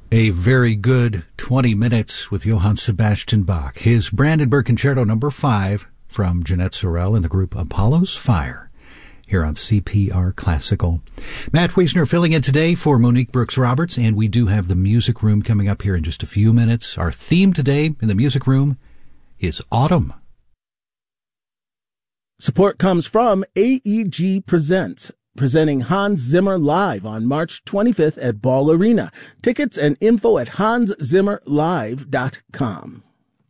A very good 20 minutes with Johann Sebastian Bach. His Brandenburg Concerto No. 5 from Jeanette Sorel and the group Apollo's Fire here on CPR Classical. Matt Wiesner filling in today for Monique Brooks-Roberts, and we do have the Music Room coming up here in just a few minutes. Our theme today in the Music Room is autumn. Support comes from AEG Presents, presenting Hans Zimmer live on March 25th at Ball Arena. Tickets and info at hanszimmerlive.com.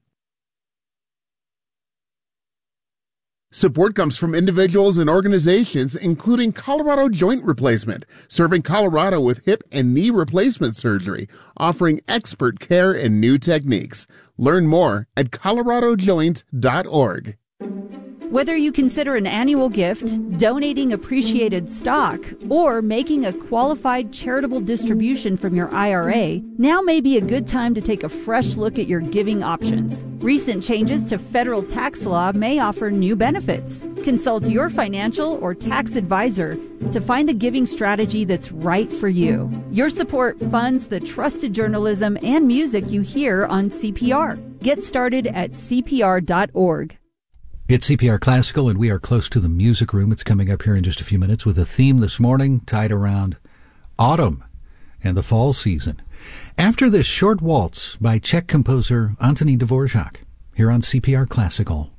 Support comes from individuals and organizations, including Colorado Joint Replacement, serving Colorado with hip and knee replacement surgery, offering expert care and new techniques. Learn more at coloradojoint.org. Whether you consider an annual gift, donating appreciated stock, or making a qualified charitable distribution from your IRA, now may be a good time to take a fresh look at your giving options. Recent changes to federal tax law may offer new benefits. Consult your financial or tax advisor to find the giving strategy that's right for you. Your support funds the trusted journalism and music you hear on CPR. Get started at CPR.org. It's CPR Classical, and we are close to the Music Room. It's coming up here in just a few minutes with a theme this morning tied around autumn and the fall season. After this short waltz by Czech composer Antonín Dvořák here on CPR Classical.